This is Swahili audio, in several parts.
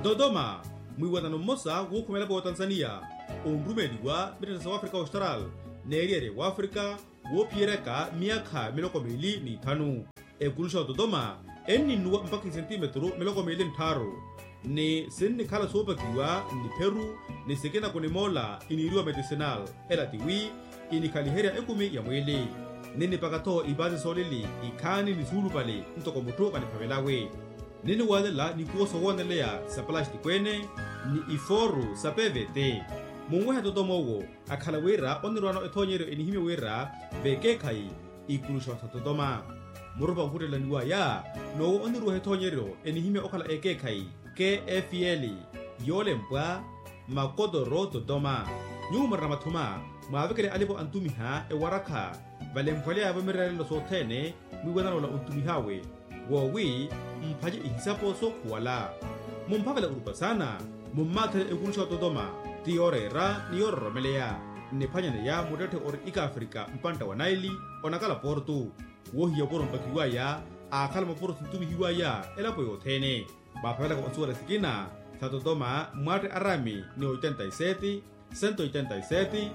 Dodoma mwiwatano mmosa wokhumelapo wa Tanzania omrumeliwa mbetete South Africa Austral neeriere wa Africa wophiyereka miyakha 25 ekulusha wa Dodoma enninuwa mpaka sentimetro 23 ni sinni khala soopakiwa ni Peru ni sekena kunemola iniriwa medicinal elatiwi inikhaliheria ekumi ya mwili nini pakatho ibazi solili ikhani ni zulu pale ntoko mutu kaniphavelawe nini walela ni kuoso woneleya sa plastic kwene ni iforu sa PVT mungweha Dodoma wo akhala wera onirwano ethonyero enihime wera vekekhai ikulusha wa Dodoma murupa uhutelaniwa ya nowo onirwa ethonyero enihime okhala ekekhai KFL yolempwa makodoro Dodoma nyumara mathuma mwavekele alipo antumiha ewarakha valempwalea vamiralelo sothene mwiwanalola untumihawe wowi mphaje ihisapo sokhuwala mumphavela urupa sana mummathele ekulusha wa Dodoma tiyorera niyororomeleya niphanyane ya mutethe ori ika Afrika mpanta wa Naili onakala portu wohiya poro mpakiwaya akhala maporo sintumihiwaya elapo yothene baphavela kwa onsuwala sikina sa Dodoma mwate arami ni 87 187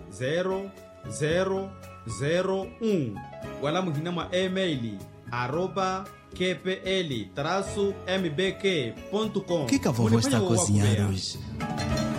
0001 wala muhina mwa email @kpl-mbk.com. O que a vovó está a cozinhar hoje?